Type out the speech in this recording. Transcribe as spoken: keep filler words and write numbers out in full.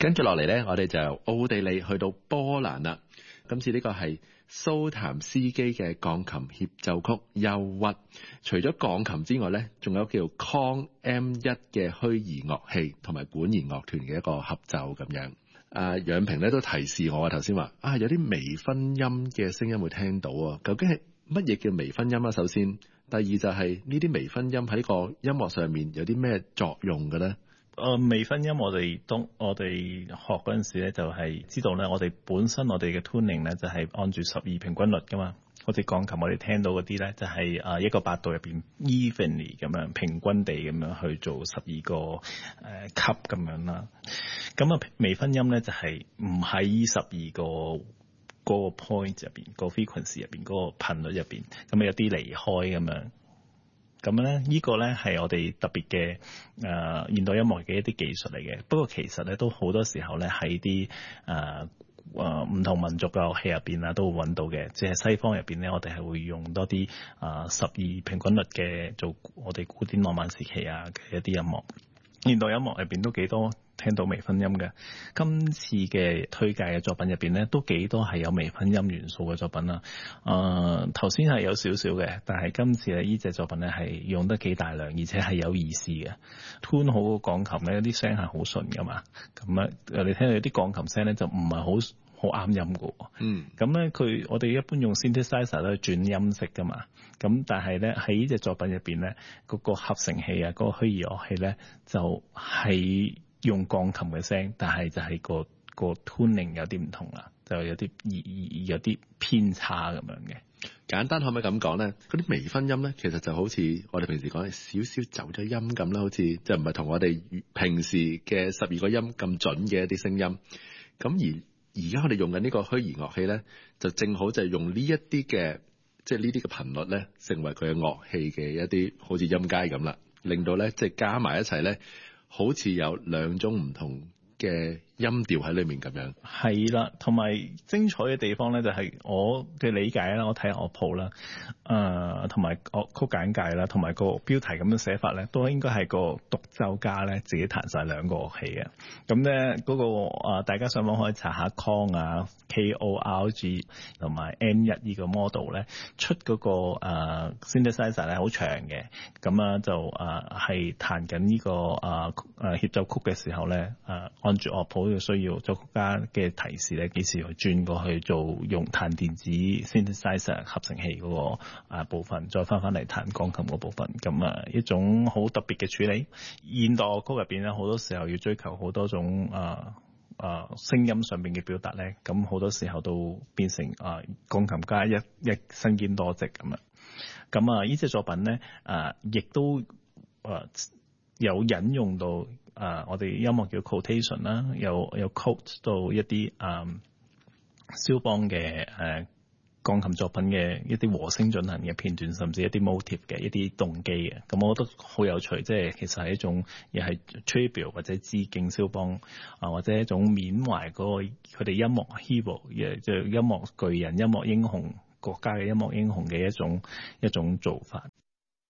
跟住落嚟呢，我哋就由奧地利去到波蘭啦。今次呢個係蘇譚斯基嘅鋼琴協奏曲《憂鬱》。除咗鋼琴之外呢，仲有叫 Con M 一嘅虛擬樂器同埋管弦樂團嘅一個合奏咁樣。啊，楊平咧都提示我啊，頭先話啊有啲微分音嘅聲音會聽到啊，究竟係乜嘢叫微分音啊？首先，第二就係呢啲微分音喺呢個音樂上面有啲咩作用嘅咧？ 誒、呃、微分音我哋當我哋學嗰陣時咧，就係、是、知道咧，我哋本身我哋嘅 tuning 咧就係、是、按住十二平均律噶嘛。好似鋼琴我哋聽到嗰啲咧，就係、是、誒一個八度入邊 evenly 咁樣平均地咁樣去做十二個誒、呃、級咁樣啦。咁啊微分音咧就係唔喺十二個嗰個 point 入邊，個 frequency 入邊嗰個頻率入邊，咁有啲離開咁樣。咁咧，呢個咧係我哋特別嘅誒現代音樂嘅一啲技術嚟嘅。不過其實咧都好多時候咧喺啲誒誒唔同民族嘅樂器入邊啊，都會揾到嘅。即係西方入邊咧，我哋係會用多啲誒十二平均律嘅做我哋古典浪漫時期啊嘅一啲音樂。現代音樂入邊都幾多聽到微分音嘅。今次嘅推介嘅作品入邊咧，都幾多係有微分音元素嘅作品啦。誒頭先係有少少嘅，但係今次咧呢隻作品咧係用得幾大量，而且係有意思嘅。tune 好個鋼琴咧，啲聲係好順噶嘛。咁啊，你聽到啲鋼琴聲咧就唔係好好啱音嘅。嗯。咁咧佢我哋一般用 synthesizer 咧轉音色噶嘛。咁但係咧喺呢隻作品入邊咧，嗰、那個合成器啊，嗰、那個虛擬樂器咧就係、是。用鋼琴嘅聲，但係就係個個 tuning 有啲唔同啦，就有啲有啲偏差咁樣嘅。 簡單可唔可以咁講咧？嗰啲微分音咧，其實就好似我哋平時講嘅少少走咗音咁啦，好似就唔係同我哋平時嘅十二個音咁準嘅一啲聲音。咁而而家我哋用緊呢個虛擬樂器咧，就正好就係用呢一啲嘅即係呢啲嘅頻率咧，成為佢嘅樂器嘅一啲好似音階咁啦，令到咧即係加埋一齊咧。好似有兩種唔同嘅音調喺裏面咁樣。 係啦，同埋精彩嘅地方咧，就係我嘅理解啦，我睇下樂譜啦，誒同埋樂曲簡介啦，同埋個標題咁樣寫法咧，都應該係個獨奏家咧自己彈晒兩個樂器嘅。咁咧嗰個啊，大家上網可以查下 Korg 啊 K O R G 同埋 M 一呢個 model 咧，出嗰、那個誒、uh, synthesizer 咧好長嘅，咁啊就誒係、uh, 彈緊呢、這個誒誒協奏曲嘅時候咧，誒、uh, 按住樂譜嘅需要，作曲家嘅提示咧，幾時去轉過去做用彈電子 synthesizer 合成器嗰、那個誒部分，再翻翻嚟彈鋼琴嗰部分，咁啊一種好特別嘅處理。現代樂曲入邊咧，好多時候要追求好多種誒。Uh, 啊，聲音上面嘅表達咧，咁好多時候都變成啊鋼琴家一一身兼多職咁樣。咁啊，呢隻作品咧，啊，亦都啊有引用到啊，我哋音樂叫 quotation 啦，有有 quote 到一啲啊肖邦嘅誒鋼琴作品嘅一啲和聲進行嘅片段，甚至一啲 motif 嘅一啲動機嘅，咁我覺得好有趣，即係其實係一種又係 tribute 或者致敬肖邦啊，或者一種緬懷嗰個佢哋音樂 hero 嘅即係音樂巨人、音樂英雄國家嘅音樂英雄嘅一種一種做法。